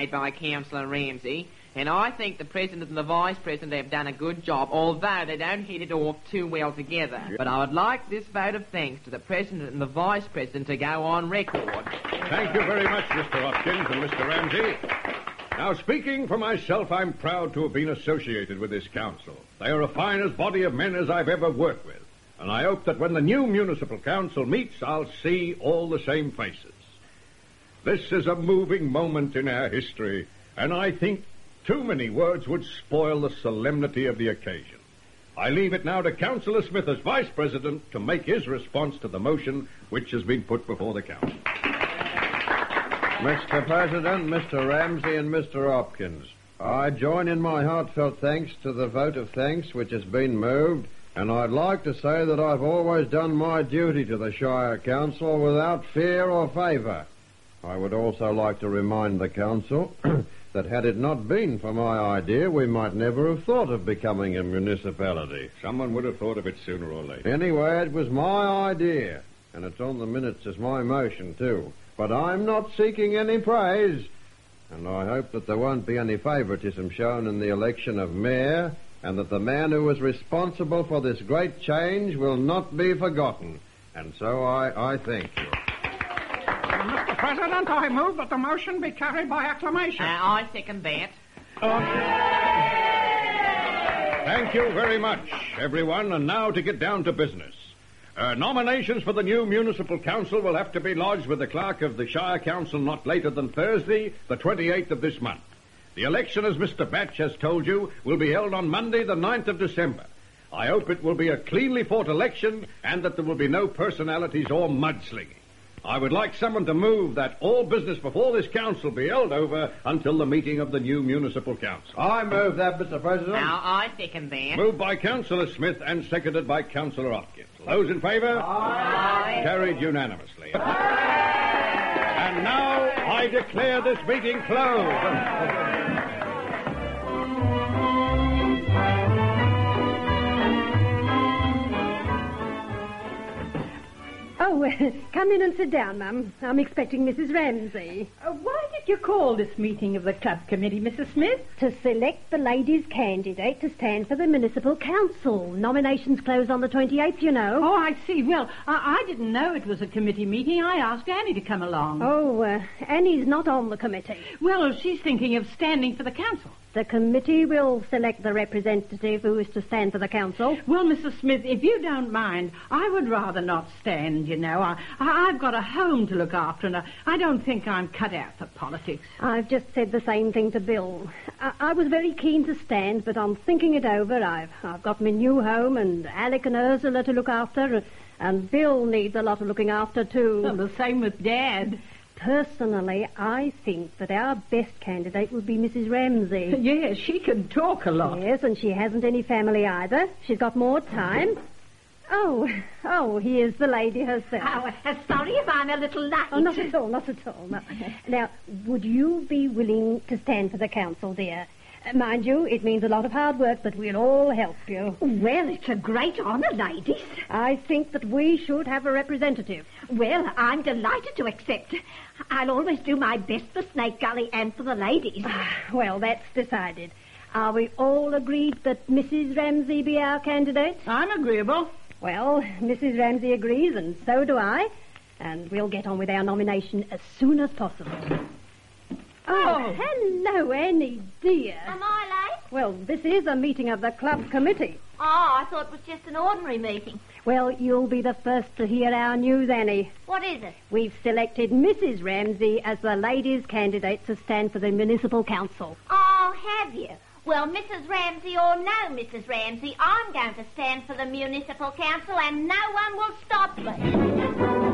by Councillor Ramsey, and I think the President and the Vice President have done a good job, although they don't hit it off too well together. But I would like this vote of thanks to the President and the Vice President to go on record. Thank you very much, Mr. Hopkins and Mr. Ramsey. Now, speaking for myself, I'm proud to have been associated with this council. They are as fine a body of men as I've ever worked with, and I hope that when the new municipal council meets, I'll see all the same faces. This is a moving moment in our history, and I think too many words would spoil the solemnity of the occasion. I leave it now to Councillor Smith as Vice President to make his response to the motion which has been put before the Council. Mr. President, Mr. Ramsey and Mr. Hopkins, I join in my heartfelt thanks to the vote of thanks which has been moved, and I'd like to say that I've always done my duty to the Shire Council without fear or favour. I would also like to remind the Council that had it not been for my idea, we might never have thought of becoming a municipality. Someone would have thought of it sooner or later. Anyway, it was my idea, and it's on the minutes as my motion, too. But I'm not seeking any praise, and I hope that there won't be any favouritism shown in the election of mayor, and that the man who was responsible for this great change will not be forgotten. And so I thank you. Mr. President, I move that the motion be carried by acclamation. I second that. Thank you very much, everyone. And now to get down to business. Nominations for the new municipal council will have to be lodged with the clerk of the Shire Council not later than Thursday, the 28th of this month. The election, as Mr. Batch has told you, will be held on Monday, the 9th of December. I hope it will be a cleanly fought election and that there will be no personalities or mudslinging. I would like someone to move that all business before this council be held over until the meeting of the new municipal council. I move that, Mr. President. Now, I second that. Moved by Councillor Smith and seconded by Councillor Hopkins. Those in favour? Aye. Carried unanimously. And now I declare this meeting closed. Oh, come in and sit down, Mum. I'm expecting Mrs. Ramsey. Why did you call this meeting of the club committee, Mrs. Smith? To select the ladies' candidate to stand for the municipal council. Nominations close on the 28th, you know. Oh, I see. Well, I didn't know it was a committee meeting. I asked Annie to come along. Oh, Annie's not on the committee. Well, she's thinking of standing for the council. The committee will select the representative who is to stand for the council. Well, Mrs. Smith, if you don't mind, I would rather not stand, you know. I've got a home to look after, and I don't think I'm cut out for politics. I've just said the same thing to Bill. I was very keen to stand, but on thinking it over, I've got my new home and Alec and Ursula to look after, and Bill needs a lot of looking after, too. Well, the same with Dad. Personally, I think that our best candidate would be Mrs. Ramsey. Yes, she can talk a lot. Yes, and she hasn't any family either. She's got more time. Oh, here's the lady herself. Sorry if I'm a little late. Oh, not at all, not at all. No. Now, would you be willing to stand for the council, dear? Mind you, it means a lot of hard work, but we'll all help you. Well, it's a great honour, ladies. I think that we should have a representative. Well, I'm delighted to accept. I'll always do my best for Snake Gully and for the ladies. Well, that's decided. Are we all agreed that Mrs. Ramsey be our candidate? I'm agreeable. Well, Mrs. Ramsey agrees, and so do I. And we'll get on with our nomination as soon as possible. Oh, hello, Annie, dear. Am I late? Well, this is a meeting of the club committee. Oh, I thought it was just an ordinary meeting. Well, you'll be the first to hear our news, Annie. What is it? We've selected Mrs. Ramsey as the ladies' candidate to stand for the municipal council. Oh, have you? Well, Mrs. Ramsey or no Mrs. Ramsey, I'm going to stand for the municipal council and no one will stop me.